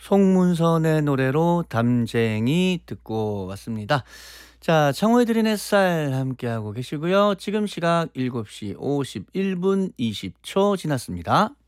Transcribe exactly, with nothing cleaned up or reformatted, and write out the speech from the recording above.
송문선의 노래로 담쟁이 듣고 왔습니다. 자, 창호의 들린 햇살 함께하고 계시고요. 지금 시각 일곱 시 오십일 분 이십 초 지났습니다.